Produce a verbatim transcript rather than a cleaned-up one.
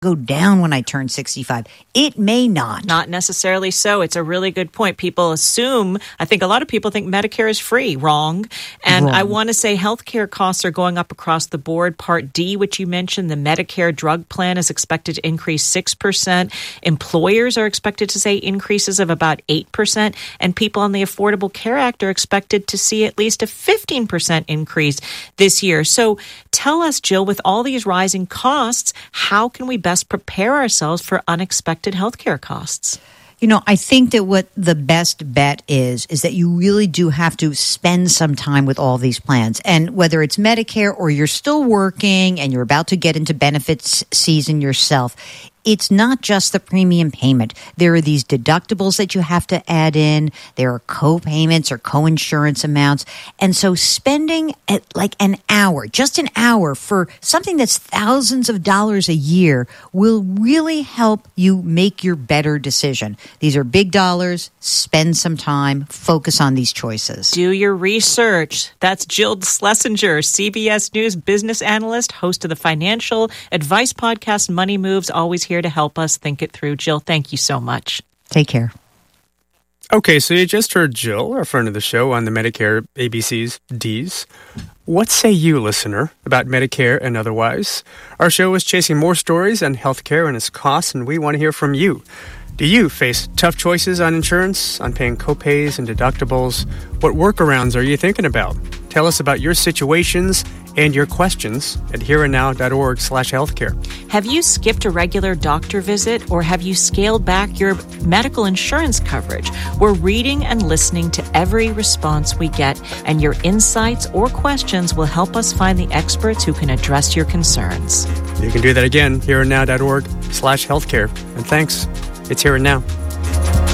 go down when I turn sixty-five. It may not. Not necessarily so. It's a really good point. People assume, I think a lot of people think Medicare is free. Wrong. And Wrong. I want to say healthcare costs are going up across the board. Part D, which you mentioned, the Medicare drug plan is expected to increase six percent. Employers are expected to say increases of about eight percent. And people on the Affordable Care Act are expected to see at least a fifteen percent increase this year. So tell us, Jill, with all these rising costs, how can we best prepare ourselves for unexpected healthcare costs? You know, I think that what the best bet is, is that you really do have to spend some time with all these plans. And whether it's Medicare or you're still working and you're about to get into benefits season yourself, it's not just the premium payment. There are these deductibles that you have to add in. There are co-payments or co-insurance amounts. And so spending at like an hour, just an hour for something that's thousands of dollars a year will really help you make your better decision. These are big dollars. Spend some time. Focus on these choices. Do your research. That's Jill Schlesinger, C B S News business analyst, host of the financial advice podcast Money Moves, always here to help us think it through. Jill, thank you so much. Take care. Okay, so you just heard Jill, our friend of the show, on the Medicare A B Cs, Ds. What say you, listener, about Medicare and otherwise? Our show is chasing more stories on healthcare and its costs, and we want to hear from you. Do you face tough choices on insurance, on paying copays and deductibles? What workarounds are you thinking about? Tell us about your situations and your questions at hereandnow.org slash healthcare. Have you skipped a regular doctor visit, or have you scaled back your medical insurance coverage? We're reading and listening to every response we get, and your insights or questions will help us find the experts who can address your concerns. You can do that again, hereandnow.org slash healthcare. And thanks. It's Here and Now.